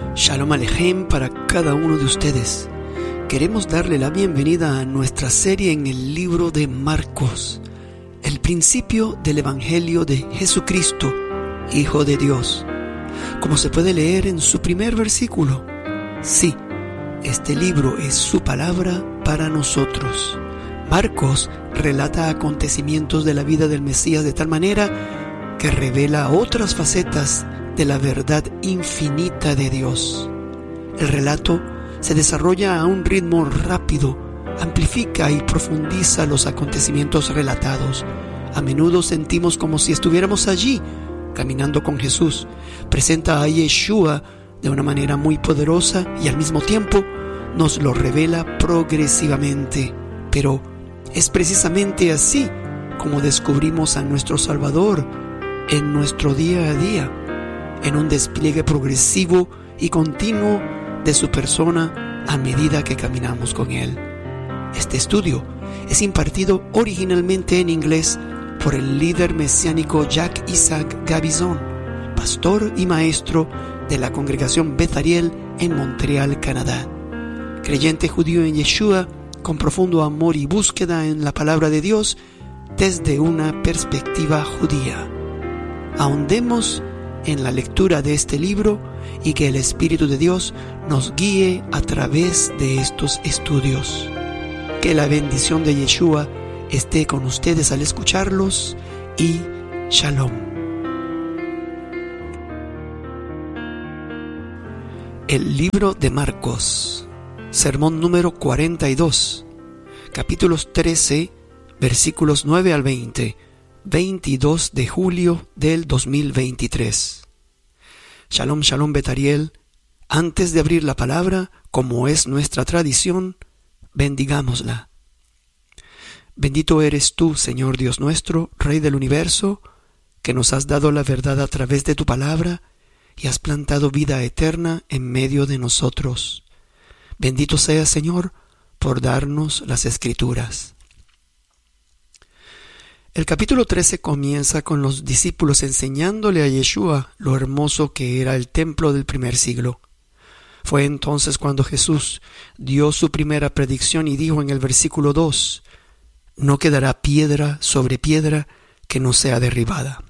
Shalom Alejem para cada uno de ustedes. Queremos darle la bienvenida a nuestra serie en el libro de Marcos, el principio del Evangelio de Jesucristo, Hijo de Dios. Como se puede leer en su primer versículo, sí, este libro es su palabra para nosotros. Marcos relata acontecimientos de la vida del Mesías de tal manera que revela otras facetas de la verdad infinita de Dios. El relato se desarrolla a un ritmo rápido, amplifica y profundiza los acontecimientos relatados. A menudo sentimos como si estuviéramos allí, caminando con Jesús. Presenta a Yeshua de una manera muy poderosa y al mismo tiempo nos lo revela progresivamente. Pero es precisamente así como descubrimos a nuestro Salvador en nuestro día a día, en un despliegue progresivo y continuo de su persona a medida que caminamos con Él. Este estudio es impartido originalmente en inglés por el líder mesiánico Jacques Isaac Gabizon, pastor y maestro de la congregación Beth Ariel en Montreal, Canadá. Creyente judío en Yeshua, con profundo amor y búsqueda en la palabra de Dios desde una perspectiva judía. Ahondemos en la lectura de este libro y que el Espíritu de Dios nos guíe a través de estos estudios. Que la bendición de Yeshua esté con ustedes al escucharlos y Shalom. El libro de Marcos, sermón número 42, capítulos 13, versículos 9 al 20, 22 de julio del 2023. Shalom, shalom, Beth Ariel. Antes de abrir la palabra, como es nuestra tradición, bendigámosla. Bendito eres tú, Señor Dios nuestro, Rey del universo, que nos has dado la verdad a través de tu palabra y has plantado vida eterna en medio de nosotros. Bendito seas, Señor, por darnos las Escrituras. El capítulo 13 comienza con los discípulos enseñándole a Yeshua lo hermoso que era el templo del primer siglo. Fue entonces cuando Jesús dio su primera predicción y dijo en el versículo 2, «No quedará piedra sobre piedra que no sea derribada».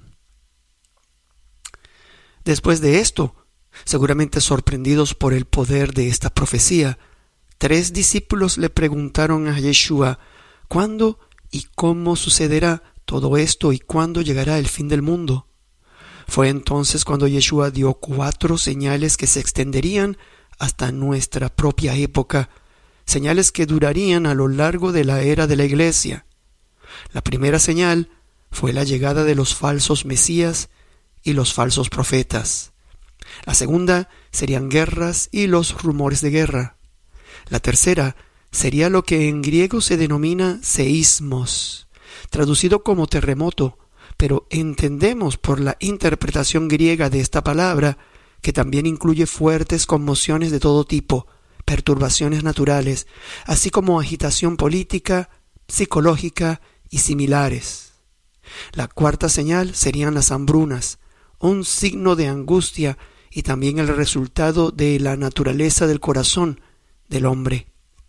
Después de esto, seguramente sorprendidos por el poder de esta profecía, 3 discípulos le preguntaron a Yeshua, ¿cuándo y cómo sucederá todo esto y cuándo llegará el fin del mundo? Fue entonces cuando Yeshua dio 4 señales que se extenderían hasta nuestra propia época, señales que durarían a lo largo de la era de la Iglesia. La primera señal fue la llegada de los falsos mesías y los falsos profetas. La segunda serían guerras y los rumores de guerra. La tercera sería lo que en griego se denomina seísmos, traducido como terremoto, pero entendemos por la interpretación griega de esta palabra que también incluye fuertes conmociones de todo tipo, perturbaciones naturales, así como agitación política, psicológica y similares. La cuarta señal serían las hambrunas, un signo de angustia y también el resultado de la naturaleza del corazón del hombre.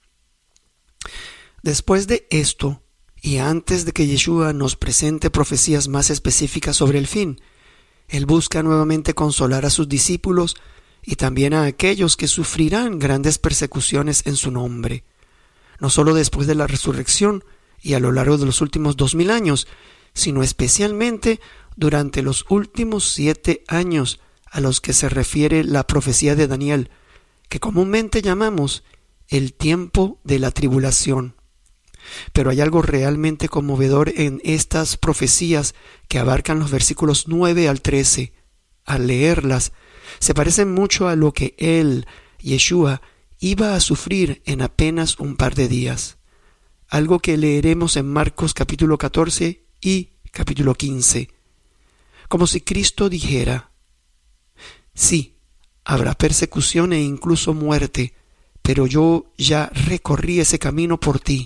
Después de esto, y antes de que Yeshua nos presente profecías más específicas sobre el fin, Él busca nuevamente consolar a sus discípulos y también a aquellos que sufrirán grandes persecuciones en su nombre, no solo después de la resurrección y a lo largo de los últimos 2000 años, sino especialmente durante los últimos 7 años a los que se refiere la profecía de Daniel, que comúnmente llamamos el tiempo de la tribulación. Pero hay algo realmente conmovedor en estas profecías que abarcan los versículos 9 al 13. Al leerlas, se parecen mucho a lo que Él, Yeshua, iba a sufrir en apenas un par de días. Algo que leeremos en Marcos capítulo 14 y capítulo 15. Como si Cristo dijera, «Sí, habrá persecución e incluso muerte, pero yo ya recorrí ese camino por ti».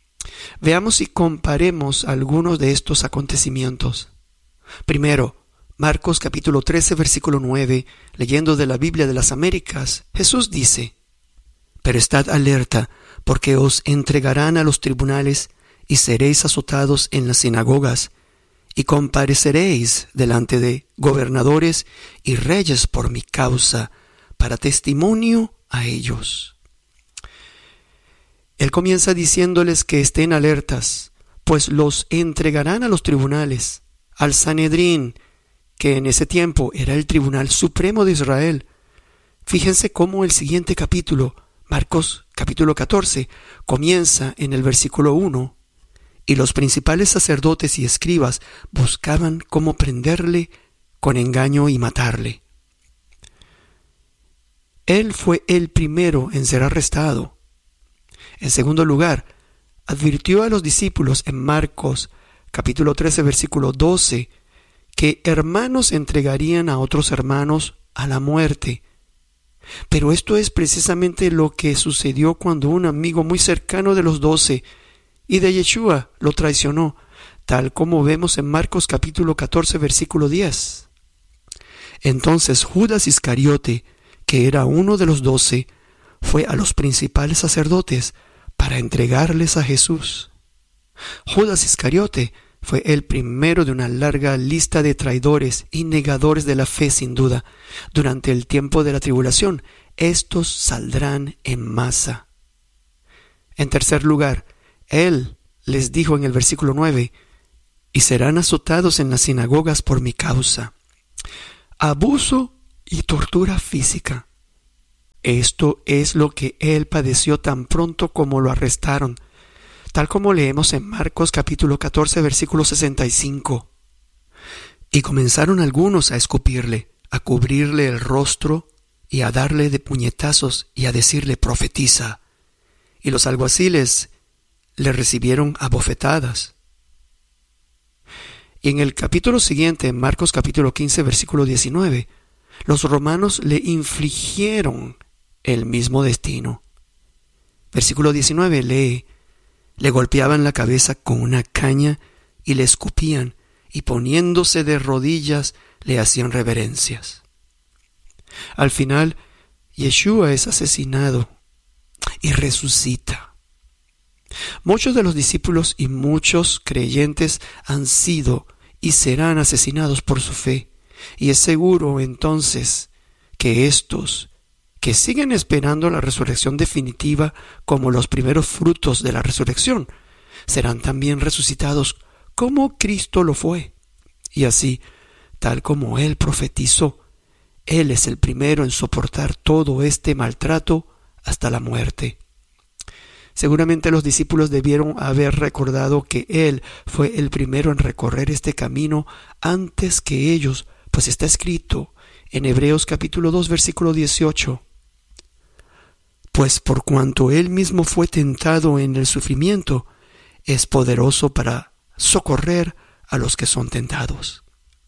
Veamos y comparemos algunos de estos acontecimientos. Primero, Marcos capítulo 13, versículo 9, leyendo de la Biblia de las Américas, Jesús dice: «Pero estad alerta, porque os entregarán a los tribunales y seréis azotados en las sinagogas, y compareceréis delante de gobernadores y reyes por mi causa, para testimonio a ellos». Él comienza diciéndoles que estén alertas, pues los entregarán a los tribunales, al Sanedrín, que en ese tiempo era el tribunal supremo de Israel. Fíjense cómo el siguiente capítulo, Marcos capítulo 14, comienza en el versículo 1. Y los principales sacerdotes y escribas buscaban cómo prenderle con engaño y matarle. Él fue el primero en ser arrestado. En segundo lugar, advirtió a los discípulos en Marcos capítulo 13, versículo 12, que hermanos entregarían a otros hermanos a la muerte. Pero esto es precisamente lo que sucedió cuando un amigo muy cercano de los 12 y de Yeshua lo traicionó, tal como vemos en Marcos capítulo 14, versículo 10. Entonces Judas Iscariote, que era uno de los 12, fue a los principales sacerdotes para entregarles a Jesús. Judas Iscariote fue el primero de una larga lista de traidores y negadores de la fe, sin duda. Durante el tiempo de la tribulación, estos saldrán en masa. En tercer lugar, Él les dijo en el versículo 9, «Y serán azotados en las sinagogas por mi causa». Abuso y tortura física. Esto es lo que Él padeció tan pronto como lo arrestaron, tal como leemos en Marcos capítulo 14, versículo 65. «Y comenzaron algunos a escupirle, a cubrirle el rostro y a darle de puñetazos y a decirle: profetiza. Y los alguaciles le recibieron a bofetadas». Y en el capítulo siguiente, en Marcos capítulo 15, versículo 19, los romanos le infligieron el mismo destino. Versículo 19 lee: «Le golpeaban la cabeza con una caña y le escupían, y poniéndose de rodillas le hacían reverencias». Al final, Yeshua es asesinado y resucita. Muchos de los discípulos y muchos creyentes han sido y serán asesinados por su fe, y es seguro entonces que estos que siguen esperando la resurrección definitiva como los primeros frutos de la resurrección, serán también resucitados como Cristo lo fue. Y así, tal como Él profetizó, Él es el primero en soportar todo este maltrato hasta la muerte. Seguramente los discípulos debieron haber recordado que Él fue el primero en recorrer este camino antes que ellos, pues está escrito en Hebreos capítulo 2, versículo 18. «Pues por cuanto Él mismo fue tentado en el sufrimiento, es poderoso para socorrer a los que son tentados».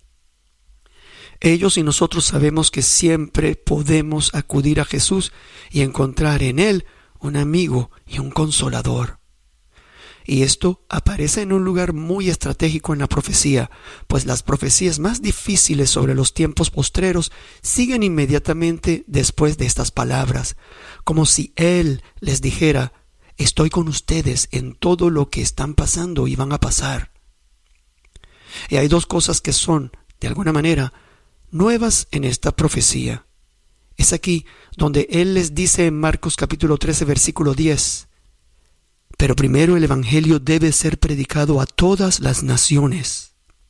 Ellos y nosotros sabemos que siempre podemos acudir a Jesús y encontrar en Él un amigo y un consolador. Y esto aparece en un lugar muy estratégico en la profecía, pues las profecías más difíciles sobre los tiempos postreros siguen inmediatamente después de estas palabras, como si Él les dijera: «Estoy con ustedes en todo lo que están pasando y van a pasar». Y hay dos cosas que son, de alguna manera, nuevas en esta profecía. Es aquí donde Él les dice en Marcos capítulo 13, versículo 10, «Pero primero el Evangelio debe ser predicado a todas las naciones».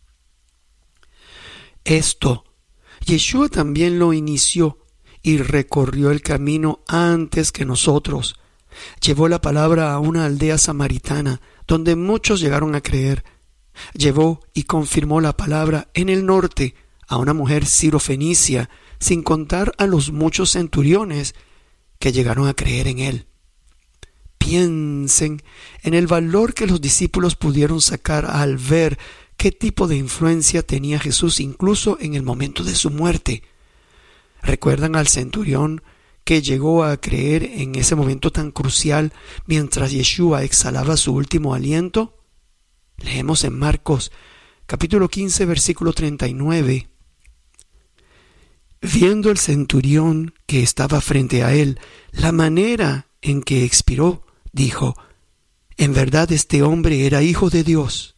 Esto, Yeshua también lo inició y recorrió el camino antes que nosotros. Llevó la palabra a una aldea samaritana donde muchos llegaron a creer. Llevó y confirmó la palabra en el norte a una mujer sirofenicia, sin contar a los muchos centuriones que llegaron a creer en Él. Piensen en el valor que los discípulos pudieron sacar al ver qué tipo de influencia tenía Jesús incluso en el momento de su muerte. ¿Recuerdan al centurión que llegó a creer en ese momento tan crucial mientras Yeshua exhalaba su último aliento? Leemos en Marcos capítulo 15, versículo 39. Viendo el centurión que estaba frente a él la manera en que expiró, dijo: en verdad este hombre era hijo de Dios.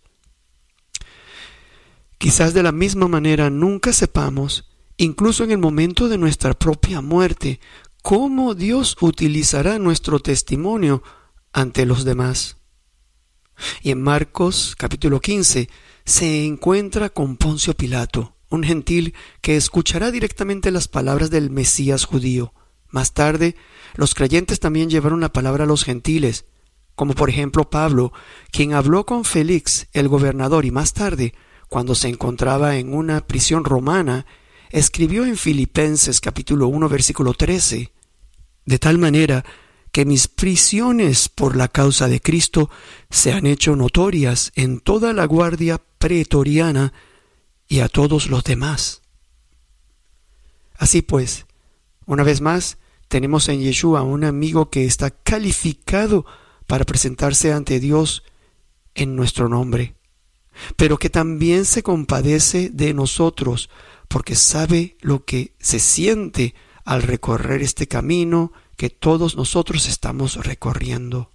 Quizás de la misma manera nunca sepamos, incluso en el momento de nuestra propia muerte, cómo Dios utilizará nuestro testimonio ante los demás. Y en Marcos capítulo 15 se encuentra con Poncio Pilato, un gentil que escuchará directamente las palabras del Mesías judío. Más tarde, los creyentes también llevaron la palabra a los gentiles, como por ejemplo Pablo, quien habló con Félix, el gobernador, y más tarde, cuando se encontraba en una prisión romana, escribió en Filipenses capítulo 1 versículo 13: de tal manera que mis prisiones por la causa de Cristo se han hecho notorias en toda la guardia pretoriana y a todos los demás. Así pues, una vez más, tenemos en Yeshua un amigo que está calificado para presentarse ante Dios en nuestro nombre, pero que también se compadece de nosotros porque sabe lo que se siente al recorrer este camino que todos nosotros estamos recorriendo.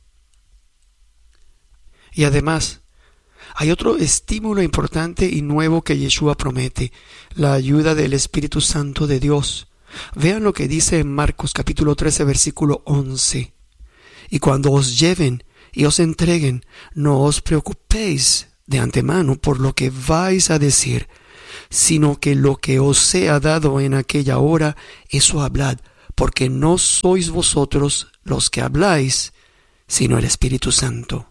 Y además, hay otro estímulo importante y nuevo que Yeshua promete: la ayuda del Espíritu Santo de Dios. Vean lo que dice en Marcos capítulo 13 versículo 11. Y cuando os lleven y os entreguen, no os preocupéis de antemano por lo que vais a decir, sino que lo que os sea dado en aquella hora, eso hablad, porque no sois vosotros los que habláis, sino el Espíritu Santo.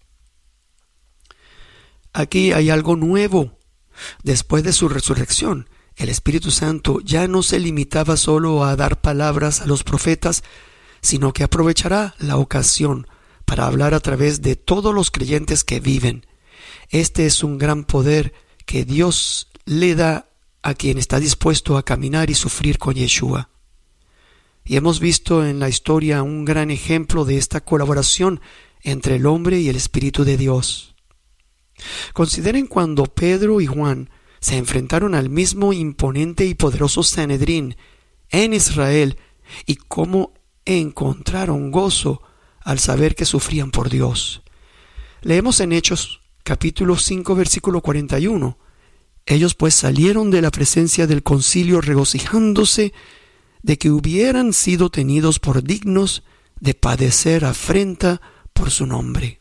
Aquí hay algo nuevo. Después de su resurrección, el Espíritu Santo ya no se limitaba solo a dar palabras a los profetas, sino que aprovechará la ocasión para hablar a través de todos los creyentes que viven. Este es un gran poder que Dios le da a quien está dispuesto a caminar y sufrir con Yeshua. Y hemos visto en la historia un gran ejemplo de esta colaboración entre el hombre y el Espíritu de Dios. Consideren cuando Pedro y Juan se enfrentaron al mismo imponente y poderoso Sanedrín en Israel y cómo encontraron gozo al saber que sufrían por Dios. Leemos en Hechos capítulo 5 versículo 41. Ellos pues salieron de la presencia del concilio regocijándose de que hubieran sido tenidos por dignos de padecer afrenta por su nombre.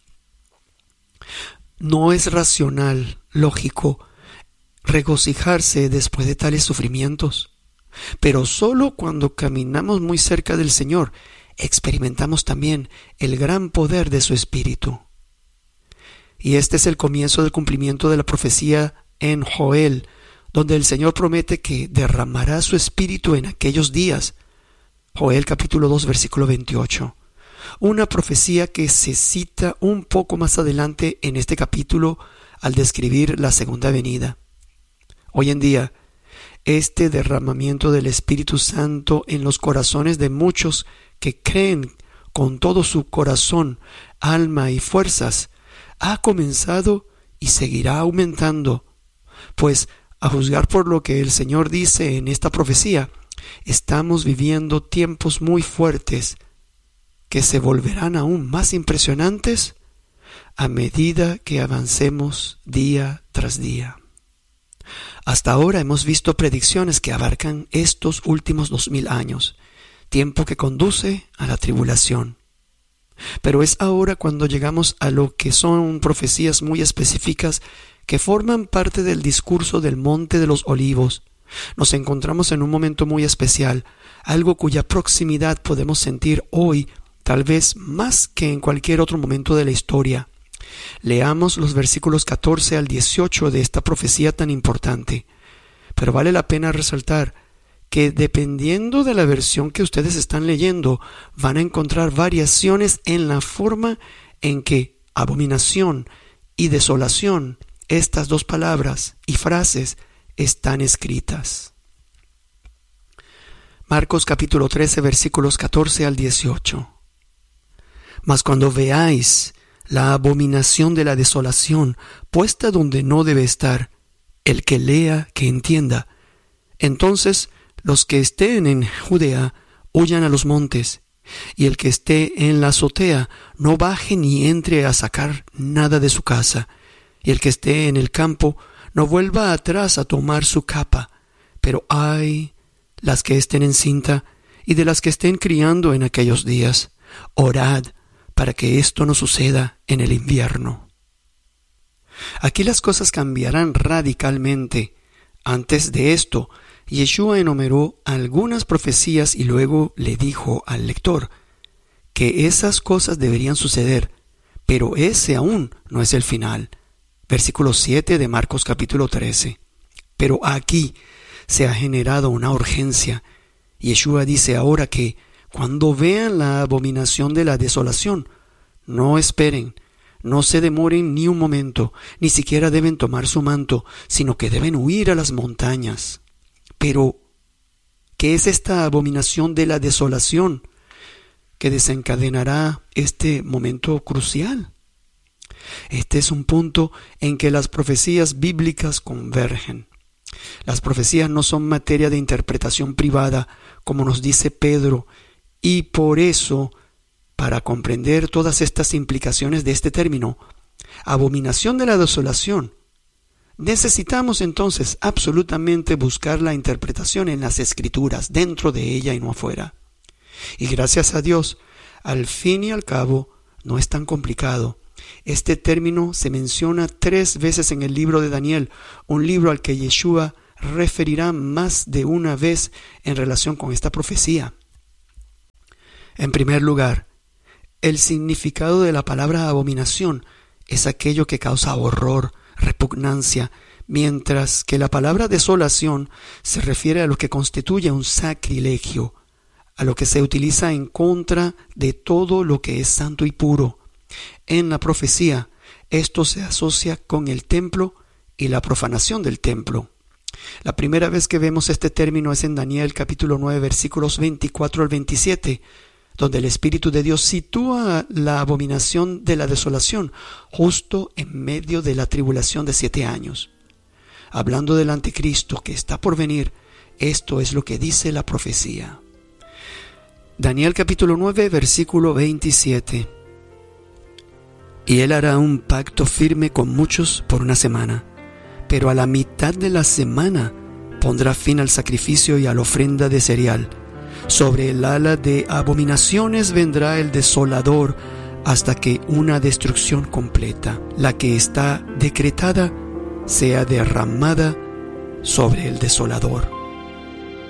No es racional, lógico, regocijarse después de tales sufrimientos, pero solo cuando caminamos muy cerca del Señor experimentamos también el gran poder de su Espíritu. Y este es el comienzo del cumplimiento de la profecía en Joel, donde el Señor promete que derramará su Espíritu en aquellos días. Joel capítulo 2 versículo 28. Una profecía que se cita un poco más adelante en este capítulo al describir la segunda venida. Hoy en día, este derramamiento del Espíritu Santo en los corazones de muchos que creen con todo su corazón, alma y fuerzas ha comenzado y seguirá aumentando, pues a juzgar por lo que el Señor dice en esta profecía, estamos viviendo tiempos muy fuertes que se volverán aún más impresionantes a medida que avancemos día tras día. Hasta ahora hemos visto predicciones que abarcan estos últimos 2000 años, tiempo que conduce a la tribulación. Pero es ahora cuando llegamos a lo que son profecías muy específicas que forman parte del discurso del Monte de los Olivos. Nos encontramos en un momento muy especial, algo cuya proximidad podemos sentir hoy, tal vez más que en cualquier otro momento de la historia. Leamos los versículos 14 al 18 de esta profecía tan importante. Pero vale la pena resaltar que dependiendo de la versión que ustedes están leyendo, van a encontrar variaciones en la forma en que abominación y desolación, estas dos palabras y frases, están escritas. Marcos capítulo 13 versículos 14 al 18. Mas cuando veáis la abominación de la desolación puesta donde no debe estar, el que lea, que entienda, entonces Los que estén en Judea huyan a los montes, y el que esté en la azotea no baje ni entre a sacar nada de su casa, y el que esté en el campo no vuelva atrás a tomar su capa. Pero ay, las que estén encinta y de las que estén criando en aquellos días, orad para que esto no suceda en el invierno. Aquí las cosas cambiarán radicalmente. Antes de esto, Yeshua enumeró algunas profecías y luego le dijo al lector que esas cosas deberían suceder, pero ese aún no es el final. Versículo 7 de Marcos capítulo 13. Pero aquí se ha generado una urgencia. Yeshua dice ahora que cuando vean la abominación de la desolación, no esperen, no se demoren ni un momento, ni siquiera deben tomar su manto, sino que deben huir a las montañas. Pero, ¿qué es esta abominación de la desolación que desencadenará este momento crucial? Este es un punto en que las profecías bíblicas convergen. Las profecías no son materia de interpretación privada, como nos dice Pedro, y por eso, para comprender todas estas implicaciones de este término, abominación de la desolación, necesitamos entonces absolutamente buscar la interpretación en las Escrituras, dentro de ella y no afuera. Y gracias a Dios, al fin y al cabo, no es tan complicado. Este término se menciona 3 veces en el libro de Daniel, un libro al que Yeshua referirá más de una vez en relación con esta profecía. En primer lugar, el significado de la palabra abominación es aquello que causa horror, repugnancia, mientras que la palabra desolación se refiere a lo que constituye un sacrilegio, a lo que se utiliza en contra de todo lo que es santo y puro. En la profecía, esto se asocia con el templo y la profanación del templo. La primera vez que vemos este término es en Daniel capítulo 9, versículos 24 al 27, donde el Espíritu de Dios sitúa la abominación de la desolación justo en medio de la tribulación de 7 años. Hablando del anticristo que está por venir, esto es lo que dice la profecía. Daniel capítulo 9, versículo 27. Y él hará un pacto firme con muchos por una semana, pero a la mitad de la semana pondrá fin al sacrificio y a la ofrenda de cereal. Sobre el ala de abominaciones vendrá el desolador hasta que una destrucción completa, la que está decretada, sea derramada sobre el desolador.